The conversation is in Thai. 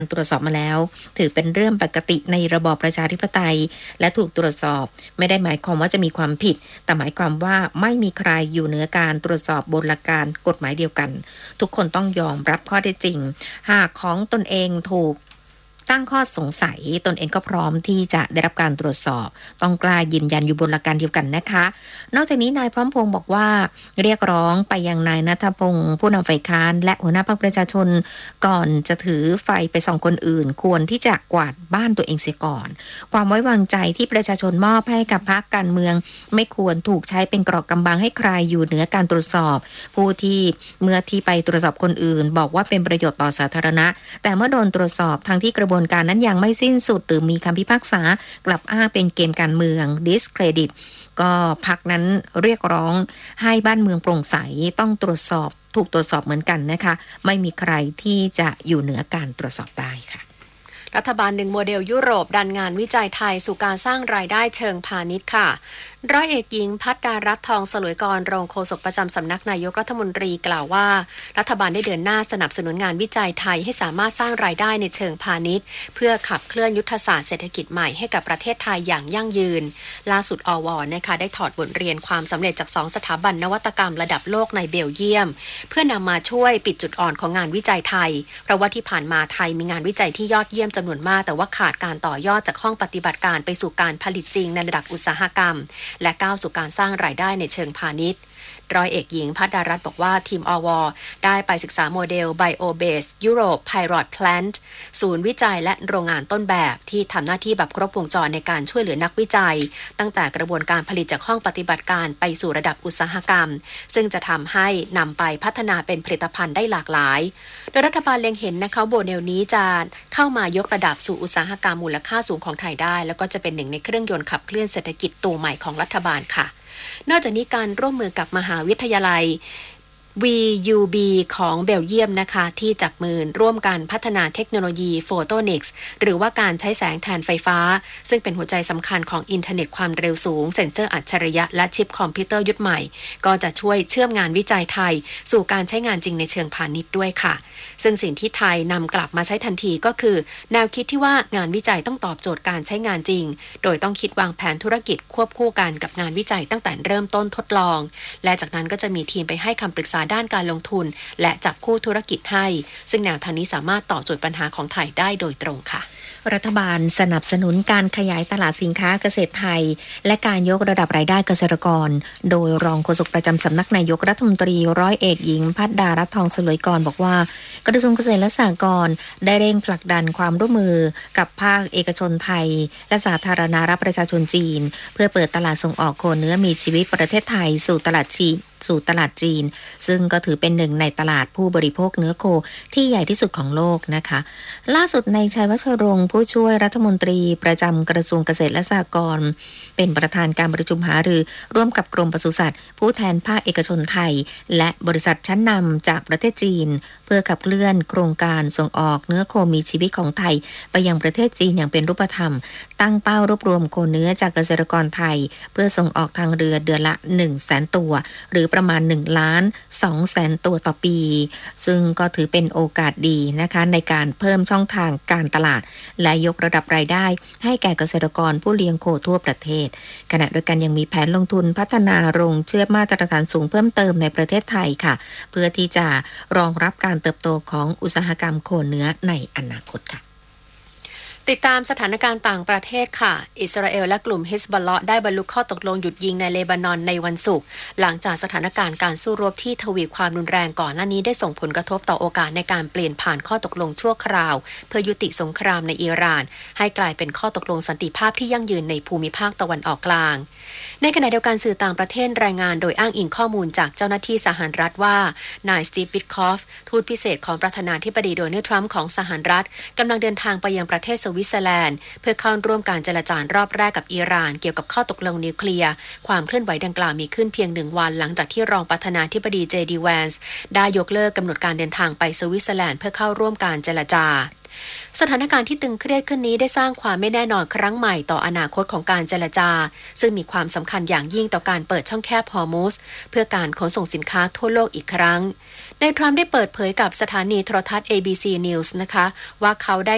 ตรวจสอบมาแล้วถือเป็นเรื่องปกติในระบอบประชาธิปไตยและถูกตรวจสอบไม่ได้หมายความว่าจะมีความผิดแต่หมายความว่าไม่มีใครอยู่เหนือการตรวจสอบบนหลักการกฎหมายเดียวกันทุกคนต้องยอมรับข้อเท็จจริงหากของตนเองถูกตั้งข้อสงสัยตนเองก็พร้อมที่จะได้รับการตรวจสอบต้องกล้ายืนยันอยู่บนหลักการเดียวกันนะคะนอกจากนี้นายพร้อมพงษ์บอกว่าเรียกร้องไปยังนายณัฐพงษ์ผู้นำฝ่ายค้านและหัวหน้าพรรคประชาชนก่อนจะถือไฟไปส่องคนอื่นควรที่จะกวาดบ้านตัวเองเสียก่อนความไว้วางใจที่ประชาชนมอบให้กับพรรคการเมืองไม่ควรถูกใช้เป็นเกราะกำบังให้ใครอยู่เหนือการตรวจสอบผู้ที่เมื่อที่ไปตรวจสอบคนอื่นบอกว่าเป็นประโยชน์ต่อสาธารณะแต่เมื่อโดนตรวจสอบทางที่กระบวนการนั้นยังไม่สิ้นสุดหรือมีคำพิพากษากลับอ้างเป็นเกมการเมือง discredit ก็พรรคนั้นเรียกร้องให้บ้านเมืองโปร่งใสต้องตรวจสอบถูกตรวจสอบเหมือนกันนะคะไม่มีใครที่จะอยู่เหนือการตรวจสอบได้ค่ะรัฐบาล1โมเดลยุโรปดันงานวิจัยไทยสู่การสร้างรายได้เชิงพาณิชย์ค่ะร้อยเอกหญิงภัทรารัตน์ทองสลวยกรรองโฆษกประจำสำนักนายกรัฐมนตรีกล่าวว่ารัฐบาลได้เดินหน้าสนับสนุนงานวิจัยไทยให้สามารถสร้างรายได้ในเชิงพาณิชย์เพื่อขับเคลื่อนยุทธศาสตร์เศรษฐกิจใหม่ให้กับประเทศไทยอย่างยั่งยืนล่าสุดอว.นะคะได้ถอดบทเรียนความสำเร็จจาก2สถาบันนวัตกรรมระดับโลกในเบลเยียมเพื่อนำมาช่วยปิดจุดอ่อนของงานวิจัยไทยเพราะว่าที่ผ่านมาไทยมีงานวิจัยที่ยอดเยี่ยมจำนวนมากแต่ว่าขาดการต่อยอดจากห้องปฏิบัติการไปสู่การผลิตจริงในระดับอุตสาหกรรมและก้าวสู่การสร้างรายได้ในเชิงพาณิชย์ร้อยเอกหญิงภัทรารัตน์บอกว่าทีมอว.ได้ไปศึกษาโมเดล Bio-Based Europe Pilot Plant ศูนย์วิจัยและโรงงานต้นแบบที่ทำหน้าที่แบบครบวงจรในการช่วยเหลือนักวิจัยตั้งแต่กระบวนการผลิตจากห้องปฏิบัติการไปสู่ระดับอุตสาหกรรมซึ่งจะทำให้นำไปพัฒนาเป็นผลิตภัณฑ์ได้หลากหลายโดยรัฐบาลเล็งเห็นนะคะโมเดลนี้จะเข้ามายกระดับสู่อุตสาหกรรมมูลค่าสูงของไทยได้แล้วก็จะเป็นหนึ่งในเครื่องยนต์ขับเคลื่อนเศรษฐกิจตัวใหม่ของรัฐบาลค่ะนอกจากนี้การร่วมมือกับมหาวิทยาลัย VUB ของเบลเยียมนะคะที่จับมือร่วมกันพัฒนาเทคโนโลยีโฟโตนิกส์หรือว่าการใช้แสงแทนไฟฟ้าซึ่งเป็นหัวใจสำคัญของอินเทอร์เน็ตความเร็วสูงเซ็นเซอร์อัจฉริยะและชิปคอมพิวเตอร์ยุคใหม่ก็จะช่วยเชื่อมงานวิจัยไทยสู่การใช้งานจริงในเชิงพาณิชย์ด้วยค่ะซึ่งสิ่งที่ไทยนำกลับมาใช้ทันทีก็คือแนวคิดที่ว่างานวิจัยต้องตอบโจทย์การใช้งานจริงโดยต้องคิดวางแผนธุรกิจควบคู่กันกับงานวิจัยตั้งแต่เริ่มต้นทดลองและจากนั้นก็จะมีทีมไปให้คำปรึกษาด้านการลงทุนและจับคู่ธุรกิจให้ซึ่งแนวทางนี้สามารถตอบโจทย์ปัญหาของไทยได้โดยตรงค่ะรัฐบาลสนับสนุนการขยายตลาดสินค้าเกษตรไทยและการยกระดับรายได้เกษตรกรโดยรองโฆษกประจำสำนักนายกรัฐมนตรีร้อยเอกหญิงภัทรารัตน์ทองสลวยกรบอกว่ากระทรวงเกษตรและสหกรณ์ได้เร่งผลักดันความร่วมมือกับภาคเอกชนไทยและสาธารณรัฐประชาชนจีนเพื่อเปิดตลาดส่งออกโคเนื้อมีชีวิตประเทศไทยสู่ตลาดจีนซึ่งก็ถือเป็นหนึ่งในตลาดผู้บริโภคเนื้อโคที่ใหญ่ที่สุดของโลกนะคะล่าสุดในชัยวชรงค์ผู้ช่วยรัฐมนตรีประจำกระทรวงเกษตรและสหกรณ์เป็นประธานการประชุมหารือร่วมกับกรมปศุสัตว์ผู้แทนภาคเอกชนไทยและบริษัทชั้นนำจากประเทศจีนเพื่อขับเคลื่อนโครงการส่งออกเนื้อโคมีชีวิตของไทยไปยังประเทศจีนอย่างเป็นรูปธรรมตั้งเป้ารวบรวมโคเนื้อจากเกษตรกรไทยเพื่อส่งออกทางเรือเดือนละ 100,000 ตัวหรือประมาณ1,200,000 ตัวต่อปีซึ่งก็ถือเป็นโอกาสดีนะคะในการเพิ่มช่องทางการตลาดและยกระดับรายได้ให้แก่เกษตรกรผู้เลี้ยงโคทั่วประเทศขณะเดียวกันยังมีแผนลงทุนพัฒนาโรงเชือดมาตรฐานสูงเพิ่มเติมในประเทศไทยค่ะเพื่อที่จะรองรับการเติบโตของอุตสาหกรรมโคเนื้อในอนาคตค่ะติดตามสถานการณ์ต่างประเทศค่ะอิสราเอลและกลุ่มฮิซบอลเลาะห์ได้บรรลุข้อตกลงหยุดยิงในเลบานอนในวันศุกร์หลังจากสถานการณ์การสู้รบที่ทวีความรุนแรงก่อนหน้านี้ได้ส่งผลกระทบต่อโอกาสในการเปลี่ยนผ่านข้อตกลงชั่วคราวเพื่อยุติสงครามในอิหร่านให้กลายเป็นข้อตกลงสันติภาพที่ยั่งยืนในภูมิภาคตะวันออกกลางในขณะเดียวกันสื่อต่างประเทศรายงานโดยอ้างอิงข้อมูลจากเจ้าหน้าที่สหรัฐว่านายสตีฟ วิทคอฟทูตพิเศษของประธานาธิบดีโดนัลด์ทรัมป์ของสหรัฐกำลังเดินทางไปยังประเทศสวิตเซอร์แลนด์เพื่อเข้าร่วมการเจรจารอบแรกกับอิหร่านเกี่ยวกับข้อตกลงนิวเคลียร์ความเคลื่อนไหวดังกล่าวมีขึ้นเพียง1 วันหลังจากที่รองประธานาธิบดีเจดีแวนส์ได้ยกเลิกกำหนดการเดินทางไปสวิตเซอร์แลนด์เพื่อเข้าร่วมการเจรจา สถานการณ์ที่ตึงเครียดขึ้นนี้ได้สร้างความไม่แน่นอนครั้งใหม่ต่ออนาคตของการเจรจาซึ่งมีความสำคัญอย่างยิ่งต่อการเปิดช่องแคบฮอร์มุซเพื่อการขนส่งสินค้าทั่วโลกอีกครั้งนายทรัมป์ได้เปิดเผยกับสถานีโทรทัศน์ ABC News นะคะว่าเขาได้